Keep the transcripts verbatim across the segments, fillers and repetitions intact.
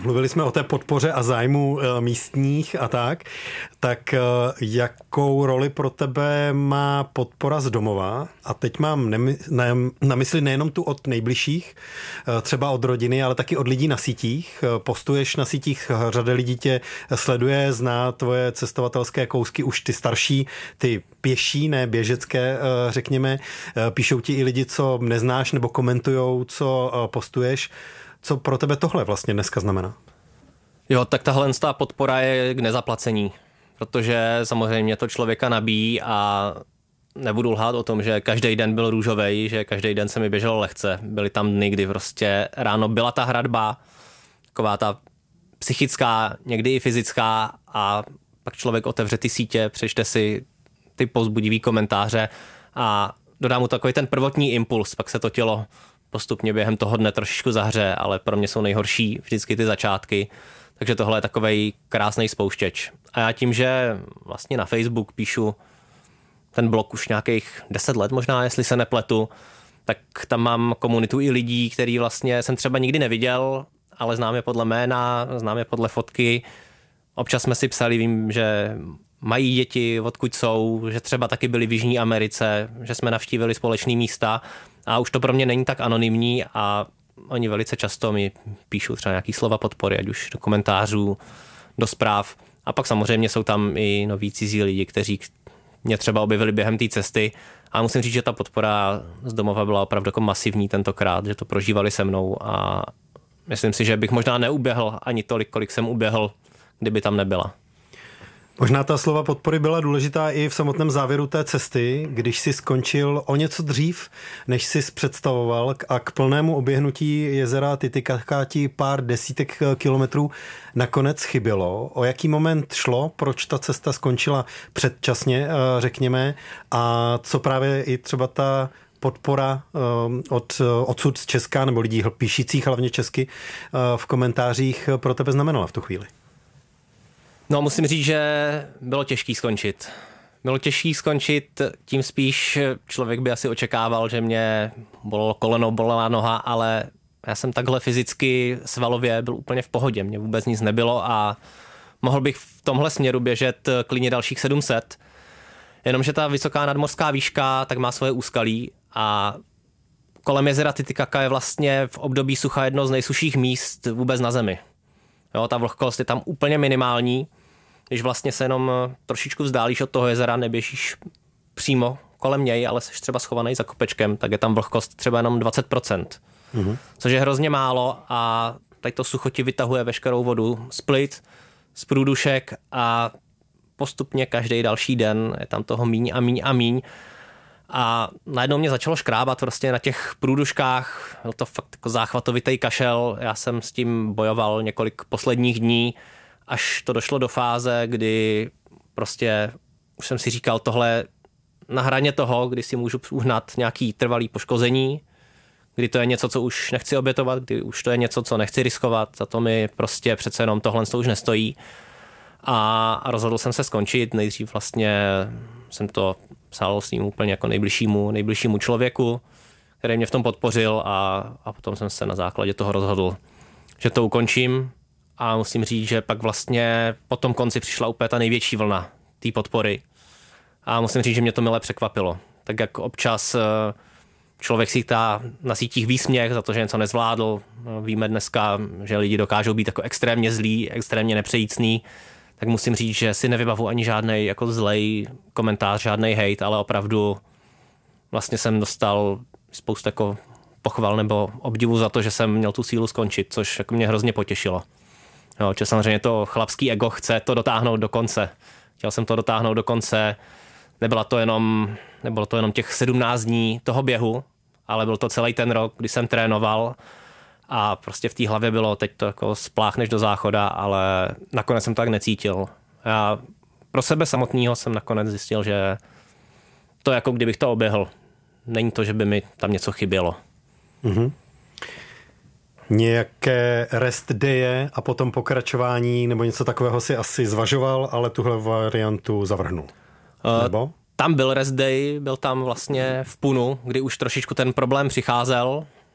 mluvili jsme o té podpoře a zájmu místních a tak, tak jakou roli pro tebe má podpora z domova? A teď mám na mysli nejenom tu od nejbližších, třeba od rodiny, ale taky od lidí na sítích. Postuješ na sítích, řada lidí tě sleduje, zná tvoje cestovatelské kousky, už ty starší, ty pěší, ne běžecké, řekněme. Píšou ti i lidi, co neznáš, nebo komentujou, co postuješ. Co pro tebe tohle vlastně dneska znamená? Jo, tak tahle podpora je k nezaplacení, protože samozřejmě to člověka nabíjí a nebudu lhát o tom, že každý den byl růžovej, že každý den se mi běželo lehce. Byly tam dny, kdy prostě ráno byla ta hradba, taková ta psychická, někdy i fyzická, a pak člověk otevře ty sítě, přečte si ty povzbudivý komentáře a dodá mu takový ten prvotní impuls, pak se to tělo postupně během toho dne trošičku zahře, ale pro mě jsou nejhorší vždycky ty začátky. Takže tohle je takovej krásný spouštěč. A já tím, že vlastně na Facebook píšu ten blog už nějakých deset let možná, jestli se nepletu, tak tam mám komunitu i lidí, který vlastně jsem třeba nikdy neviděl, ale znám je podle jména, znám je podle fotky. Občas jsme si psali, vím, že mají děti, odkud jsou, že třeba taky byli v Jižní Americe, že jsme navštívili společné místa a už to pro mě není tak anonymní a oni velice často mi píšou třeba nějaký slova podpory, ať už do komentářů, do zpráv. A pak samozřejmě jsou tam i noví cizí lidi, kteří mě třeba objevili během té cesty. A musím říct, že ta podpora z domova byla opravdu jako masivní tentokrát, že to prožívali se mnou a myslím si, že bych možná neuběhl ani tolik, kolik jsem uběhl, kdyby tam nebyla. Možná ta slova podpory byla důležitá i v samotném závěru té cesty, když si skončil o něco dřív, než jsi představoval, a k plnému oběhnutí jezera Titicaca ti pár desítek kilometrů nakonec chybělo. O jaký moment šlo, proč ta cesta skončila předčasně, řekněme, a co právě i třeba ta podpora od odsud z Česka, nebo lidí píšících hlavně česky v komentářích pro tebe znamenala v tu chvíli? No, musím říct, že bylo těžký skončit. Bylo těžký skončit, tím spíš člověk by asi očekával, že mě bolelo koleno, bolela noha, ale já jsem takhle fyzicky svalově byl úplně v pohodě, mě vůbec nic nebylo a mohl bych v tomhle směru běžet klidně dalších sedm set, jenomže ta vysoká nadmořská výška tak má svoje úskalí a kolem jezera Titicaca je vlastně v období sucha jedno z nejsušších míst vůbec na zemi. Jo, ta vlhkost je tam úplně minimální, když vlastně se jenom trošičku vzdálíš od toho jezera, neběžíš přímo kolem něj, ale jsi třeba schovaný za kopečkem, tak je tam vlhkost třeba jenom dvacet procent, mm-hmm. což je hrozně málo a tady to sucho ti vytahuje veškerou vodu z plic, z průdušek a postupně každý další den je tam toho míň a míň a míň. A najednou mě začalo škrábat prostě na těch průduškách, byl to fakt jako záchvatovitý kašel, já jsem s tím bojoval několik posledních dní, až to došlo do fáze, kdy prostě už jsem si říkal tohle na hraně toho, kdy si můžu uhnat nějaký trvalý poškození, kdy to je něco, co už nechci obětovat, kdy už to je něco, co nechci riskovat, za to mi prostě přece jenom tohle to už nestojí. A rozhodl jsem se skončit, nejdřív vlastně jsem to psal s ním úplně jako nejbližšímu, nejbližšímu člověku, který mě v tom podpořil a, a potom jsem se na základě toho rozhodl, že to ukončím a musím říct, že pak vlastně po tom konci přišla úplně ta největší vlna té podpory a musím říct, že mě to mile překvapilo. Tak jak občas člověk si dá na sítích výsměch za to, že něco nezvládl, víme dneska, že lidi dokážou být jako extrémně zlí, extrémně nepřejícný, tak musím říct, že si nevybavu ani žádnej jako zlej komentář, žádnej hejt, ale opravdu vlastně jsem dostal spoustu jako pochval nebo obdivu za to, že jsem měl tu sílu skončit, což jako mě hrozně potěšilo. Jo, že samozřejmě to chlapský ego chce to dotáhnout do konce. Chtěl jsem to dotáhnout do konce, nebyla to jenom, nebylo to jenom těch sedmnáct dní toho běhu, ale byl to celý ten rok, kdy jsem trénoval a prostě v té hlavě bylo, teď to jako spláchneš do záchoda, ale nakonec jsem to tak necítil. Já pro sebe samotného jsem nakonec zjistil, že to jako kdybych to oběhl. Není to, že by mi tam něco chybělo. Mm-hmm. Nějaké rest daye a potom pokračování nebo něco takového si asi zvažoval, ale tuhle variantu zavrhnul. Nebo? Uh, tam byl rest day, byl tam vlastně v Punu, kdy už trošičku ten problém přicházel.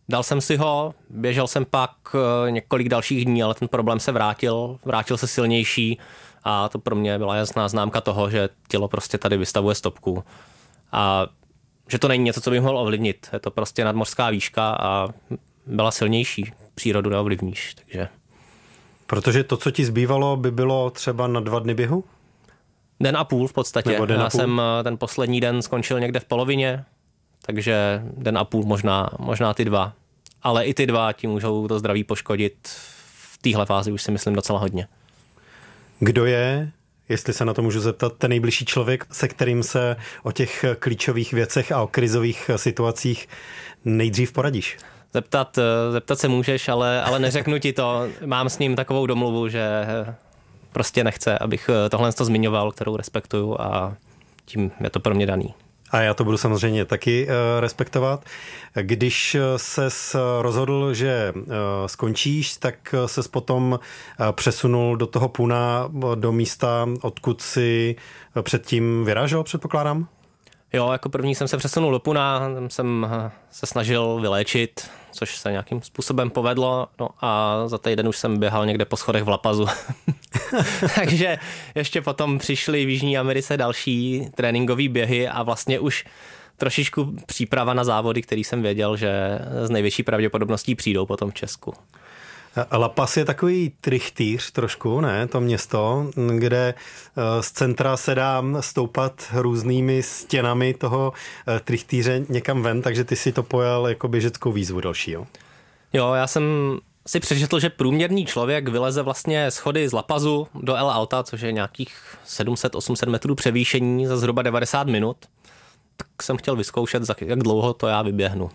Dal jsem si ho, běžel jsem pak několik dalších dní, ale ten problém se vrátil, vrátil se silnější a to pro mě byla jasná známka toho, že tělo prostě tady vystavuje stopku a že to není něco, co bych mohl ovlivnit. Je to prostě nadmořská výška a byla silnější. Přírodu neovlivníš, takže... Protože to, co ti zbývalo, by bylo třeba na dva dny běhu? Den a půl v podstatě. Nebo den Já a půl? jsem ten poslední den skončil někde v polovině, takže den a půl možná, možná ty dva. Ale i ty dva ti můžou to zdraví poškodit v téhle fázi už si myslím docela hodně. Kdo je, jestli se na to můžu zeptat, ten nejbližší člověk, se kterým se o těch klíčových věcech a o krizových situacích nejdřív poradíš? Zeptat, zeptat se můžeš, ale, ale neřeknu ti to. Mám s ním takovou domluvu, že prostě nechce, abych tohle to zmiňoval, kterou respektuju a tím je to pro mě daný. A já to budu samozřejmě taky respektovat. Když ses rozhodl, že skončíš, tak ses potom přesunul do toho Puna, do místa, odkud si předtím vyrážel, předpokládám? Jo, jako první jsem se přesunul do Puna, tam jsem se snažil vyléčit, což se nějakým způsobem povedlo, no a za týden už jsem běhal někde po schodech v La Pazu. Takže ještě potom přišly v Jižní Americe další tréninkové běhy a vlastně už trošičku příprava na závody, který jsem věděl, že s největší pravděpodobností přijdou potom v Česku. La Paz je takový trichtýř trošku, ne, to město, kde z centra se dá stoupat různými stěnami toho trichtýře někam ven, takže ty si to pojal jako běžeckou výzvu další, jo? Jo, já jsem si přečetl, že průměrný člověk vyleze vlastně schody z La Pazu do El Alta, což je nějakých sedm set osm set metrů převýšení za zhruba devadesát minut. Tak jsem chtěl vyzkoušet, jak dlouho to já vyběhnu.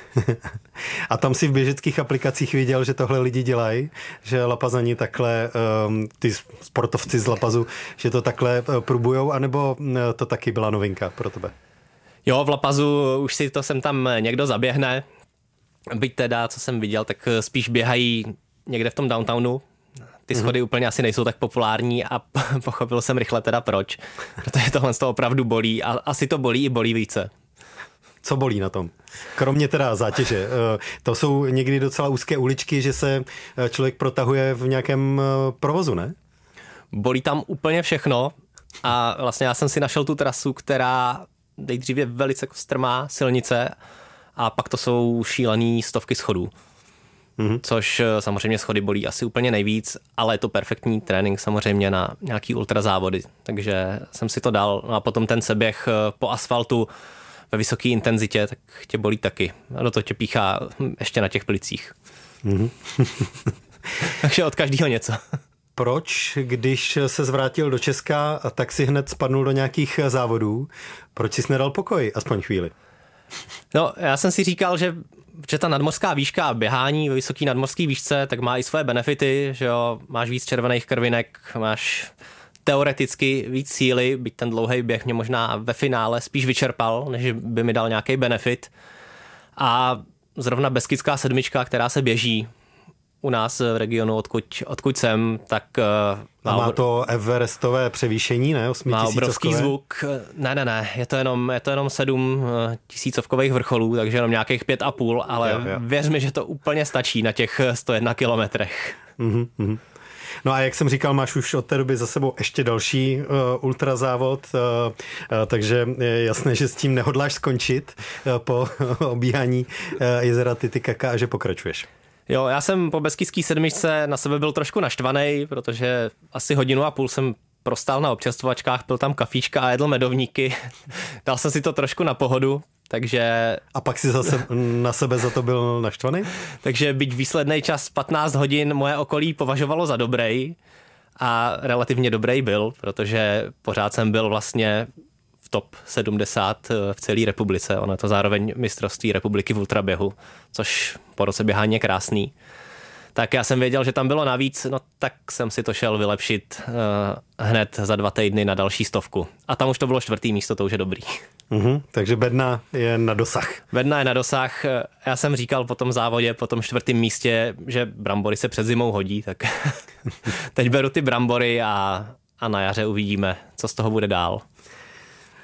A tam si v běžeckých aplikacích viděl, že tohle lidi dělají, že Lapazani takhle, um, ty sportovci z La Pazu, že to takhle probujou, anebo to taky byla novinka pro tebe? Jo, v La Pazu už si to sem tam někdo zaběhne, byť teda, co jsem viděl, tak spíš běhají někde v tom downtownu. Ty schody mm-hmm. úplně asi nejsou tak populární a pochopil jsem rychle teda proč. Protože tohle z toho opravdu bolí a asi to bolí i bolí více. Co bolí na tom? Kromě teda zátěže. To jsou někdy docela úzké uličky, že se člověk protahuje v nějakém provozu, ne? Bolí tam úplně všechno a vlastně já jsem si našel tu trasu, která nejdřív je velice strmá silnice a pak to jsou šílený stovky schodů. Mm-hmm. Což samozřejmě schody bolí asi úplně nejvíc, ale je to perfektní trénink samozřejmě na nějaký ultrazávody. Takže jsem si to dal. No a potom ten seběh po asfaltu ve vysoké intenzitě, tak tě bolí taky. A do toho tě píchá ještě na těch plicích. Mm-hmm. Takže od každého něco. Proč, když se zvrátil do Česka, tak si hned spadnul do nějakých závodů? Proč jsi nedal pokoj aspoň chvíli? No, já jsem si říkal, že, že ta nadmořská výška a běhání ve vysoké nadmořské výšce, tak má i své benefity, že jo, máš víc červených krvinek, máš teoreticky víc síly, byť ten dlouhý běh mě možná ve finále spíš vyčerpal, než by mi dal nějaký benefit. A zrovna Beskidská sedmička, která se běží u nás v regionu, odkud, odkud jsem, tak má, a má to everestové převýšení, ne? Má obrovský zvuk. Ne, ne, ne, je to jenom, je to jenom sedm tisícovkových vrcholů, takže jenom nějakých pět a půl, ale jo, jo. Věř mi, že to úplně stačí na těch sto jedna kilometrech. Mhm, mhm. No a jak jsem říkal, máš už od té doby za sebou ještě další uh, ultrazávod, uh, uh, takže je jasné, že s tím nehodláš skončit uh, po obíhání uh, jezera Titicaca a že pokračuješ. Jo, já jsem po Beskydské sedmičce na sebe byl trošku naštvaný, protože asi hodinu a půl jsem prostál na občerstvovačkách, pil tam kafíčka a jedl medovníky. Dal jsem si to trošku na pohodu, takže... A pak si zase na sebe za to byl naštvaný? Takže byť výsledný čas patnáct hodin moje okolí považovalo za dobrý a relativně dobrý byl, protože pořád jsem byl vlastně v top sedmdesát v celé republice. Ono je to zároveň mistrovství republiky v ultraběhu, což po roce běhání je krásný. Tak já jsem věděl, že tam bylo navíc, no tak jsem si to šel vylepšit uh, hned za dva týdny na další stovku. A tam už to bylo čtvrtý místo, to už je dobrý. Mm-hmm, takže bedna je na dosah. Bedna je na dosah. Já jsem říkal po tom závodě, po tom čtvrtém místě, že brambory se před zimou hodí, tak teď beru ty brambory a, a na jaře uvidíme, co z toho bude dál.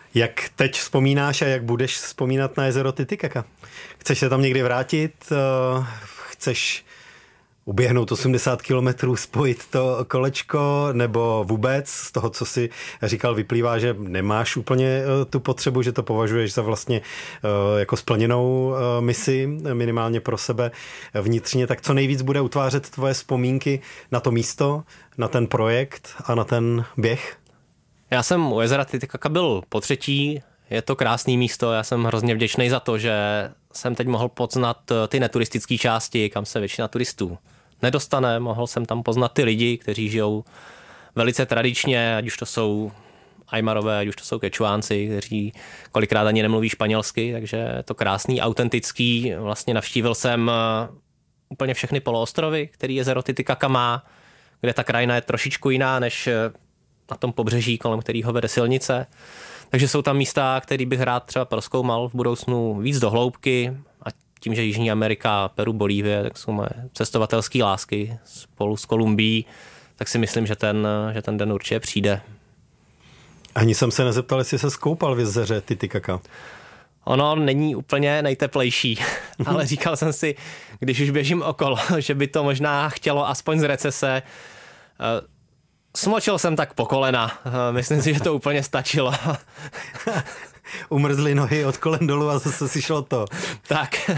Jak teď vzpomínáš a jak budeš vzpomínat na jezero Titicaca? Chceš se tam někdy vrátit? Chceš uběhnout osmdesát kilometrů, spojit to kolečko, nebo vůbec z toho, co si říkal, vyplývá, že nemáš úplně tu potřebu, že to považuješ za vlastně jako splněnou misi, minimálně pro sebe vnitřně, tak co nejvíc bude utvářet tvoje vzpomínky na to místo, na ten projekt a na ten běh? Já jsem u jezera Titicaca byl po třetí, je to krásné místo, já jsem hrozně vděčný za to, že jsem teď mohl poznat ty neturistické části, kam se většina turistů nedostane, mohl jsem tam poznat ty lidi, kteří žijou velice tradičně, ať už to jsou Ajmarové, ať už to jsou Kečuánci, kteří kolikrát ani nemluví španělsky, takže je to krásný, autentický, vlastně navštívil jsem úplně všechny poloostrovy, který jezero Titicaca má, kde ta krajina je trošičku jiná než na tom pobřeží, kolem kterého vede silnice. Takže jsou tam místa, které bych rád třeba prozkoumal v budoucnu víc do hloubky a tím, že Jižní Amerika, Peru, Bolívie, tak jsou moje cestovatelské lásky spolu s Kolumbií, tak si myslím, že ten, že ten den určitě přijde. Ani jsem se nezeptal, jestli se skoupal v jezeře Titicaca. Ono není úplně nejteplejší, ale říkal jsem si, když už běžím okolo, že by to možná chtělo aspoň z recese. Smočil jsem tak po kolena. Myslím si, že to úplně stačilo. Umrzly nohy od kolen dolů a zase si šlo to. Tak.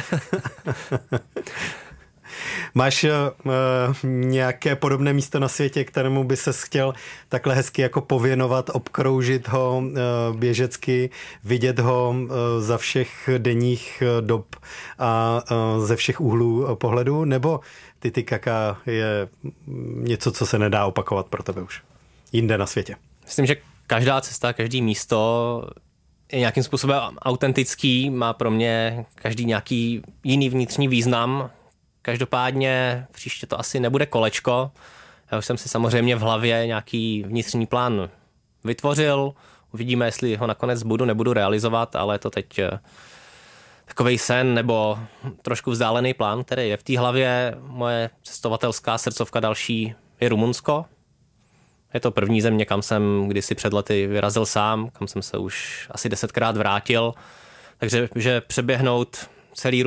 Máš uh, nějaké podobné místo na světě, kterému by ses chtěl takhle hezky jako pověnovat, obkroužit ho uh, běžecky, vidět ho uh, za všech denních dob a uh, ze všech úhlů pohledu, nebo Titicaca je něco, co se nedá opakovat pro tebe už jinde na světě? Myslím, že každá cesta, každý místo je nějakým způsobem autentický, má pro mě každý nějaký jiný vnitřní význam. Každopádně příště to asi nebude kolečko. Já už jsem si samozřejmě v hlavě nějaký vnitřní plán vytvořil. Uvidíme, jestli ho nakonec budu, nebudu realizovat, ale je to teď takovej sen nebo trošku vzdálený plán, který je v té hlavě. Moje cestovatelská srdcovka další je Rumunsko. Je to první země, kam jsem kdysi před lety vyrazil sám, kam jsem se už asi desetkrát vrátil. Takže že přeběhnout celý